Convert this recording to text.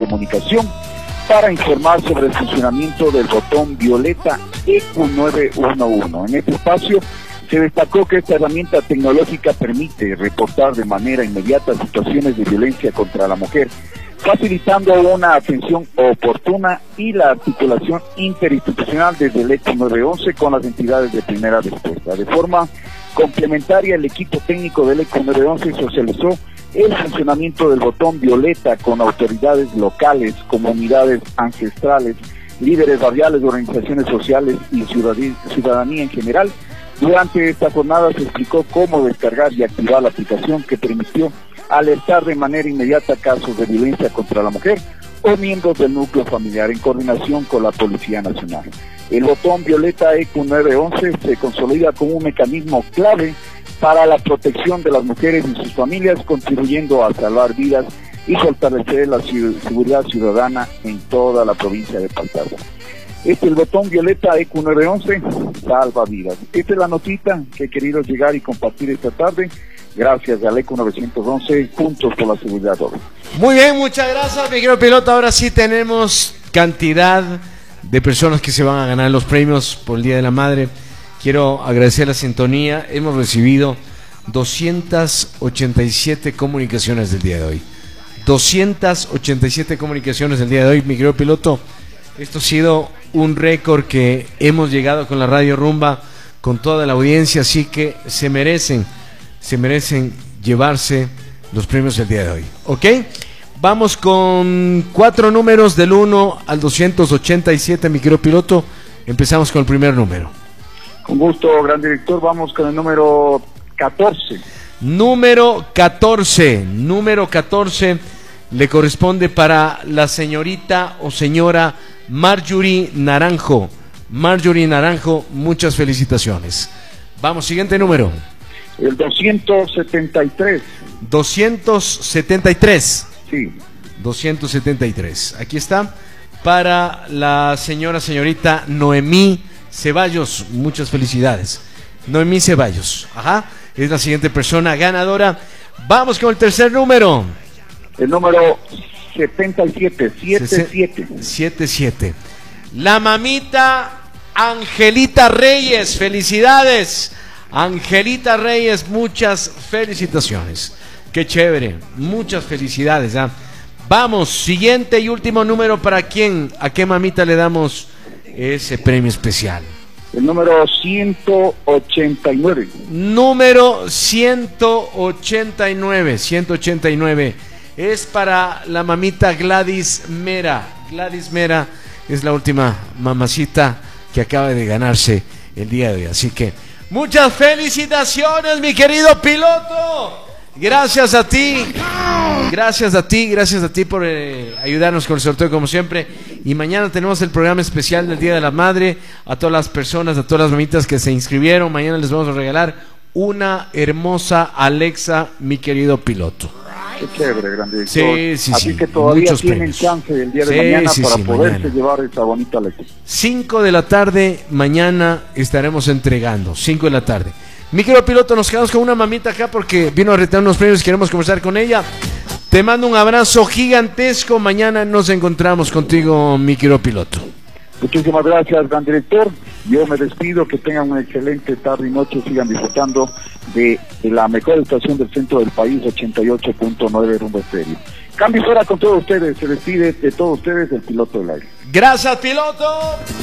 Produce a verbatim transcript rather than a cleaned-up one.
comunicación para informar sobre el funcionamiento del botón violeta E Q nueve uno uno. En este espacio se destacó que esta herramienta tecnológica permite reportar de manera inmediata situaciones de violencia contra la mujer, facilitando una atención oportuna y la articulación interinstitucional desde el E Q nueve once con las entidades de primera respuesta. De forma complementaria, el equipo técnico del E Q nueve once socializó el funcionamiento del botón violeta con autoridades locales, comunidades ancestrales, líderes barriales, organizaciones sociales y ciudadanía en general. Durante esta jornada se explicó cómo descargar y activar la aplicación que permitió alertar de manera inmediata casos de violencia contra la mujer o miembros del núcleo familiar en coordinación con la Policía Nacional. El botón violeta E Q nueve once se consolida como un mecanismo clave para la protección de las mujeres y sus familias, contribuyendo a salvar vidas y fortalecer la seguridad ciudadana en toda la provincia de Pastaza. Este es el botón violeta E Q nueve once, salva vidas. Esta es la notita que he querido llegar y compartir esta tarde. Gracias al E Q novecientos once, juntos por la seguridad doble. Muy bien, muchas gracias, mi querido piloto. Ahora sí tenemos cantidad de personas que se van a ganar los premios por el Día de la Madre. Quiero agradecer la sintonía. Hemos recibido doscientas ochenta y siete comunicaciones del día de hoy. doscientas ochenta y siete comunicaciones del día de hoy, mi querido piloto. Esto ha sido un récord que hemos llegado con la Radio Rumba, con toda la audiencia, así que se merecen, se merecen llevarse los premios del día de hoy. ¿Ok? Vamos con cuatro números del uno al doscientos ochenta y siete, mi querido piloto. Empezamos con el primer número. Con gusto, gran director. Vamos con el número catorce. Número catorce. Número catorce le corresponde para la señorita o señora Marjorie Naranjo. Marjorie Naranjo, muchas felicitaciones. Vamos, siguiente número. El doscientos setenta y tres. doscientos setenta y tres. Sí. doscientos setenta y tres. Aquí está. Para la señora, señorita Noemí Ceballos, muchas felicidades. Noemí Ceballos. Ajá. Es la siguiente persona ganadora. Vamos con el tercer número. El número setenta y siete. setenta y siete. setenta y siete. La mamita Angelita Reyes. Felicidades. Angelita Reyes, muchas felicitaciones. Qué chévere. Muchas felicidades. ¿eh? Vamos, siguiente y último número. ¿Para quién? ¿A qué mamita le damos ese premio especial? El número ciento ochenta y nueve. Número ciento ochenta y nueve. ciento ochenta y nueve. Es para la mamita Gladys Mera. Gladys Mera es la última mamacita que acaba de ganarse el día de hoy. Así que muchas felicitaciones, mi querido piloto. Gracias a ti. Gracias a ti, gracias a ti por eh, ayudarnos con el sorteo como siempre. Y mañana tenemos el programa especial del Día de la Madre. A todas las personas, a todas las mamitas que se inscribieron, mañana les vamos a regalar una hermosa Alexa, mi querido piloto. Qué chévere, gran director. Sí, sí, Así sí. que todavía Muchos tienen premios. chance el día de Sí, mañana sí, para sí, poderse mañana. llevar esa bonita Alexa. cinco de la tarde, mañana estaremos entregando. cinco de la tarde. Mi querido piloto, nos quedamos con una mamita acá porque vino a retar unos premios y queremos conversar con ella. Te mando un abrazo gigantesco. Mañana nos encontramos contigo, mi querido piloto. Muchísimas gracias, gran director. Yo me despido, que tengan una excelente tarde y noche, sigan disfrutando de, de la mejor estación del centro del país, ochenta y ocho punto nueve Rumba Estéreo. Cambio fuera con todos ustedes, se despide de todos ustedes el piloto del aire. Gracias, piloto.